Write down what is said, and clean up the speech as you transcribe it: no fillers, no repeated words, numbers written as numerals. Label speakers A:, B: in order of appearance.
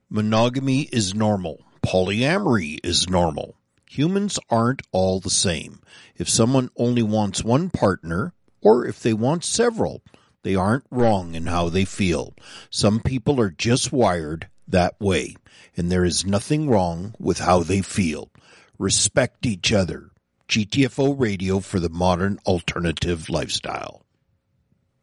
A: Monogamy is normal. Polyamory is normal. Humans aren't all the same. If someone only wants one partner, or if they want several, they aren't wrong in how they feel. Some people are just wired that way, and there is nothing wrong with how they feel. Respect each other. GTFO Radio for the modern alternative lifestyle.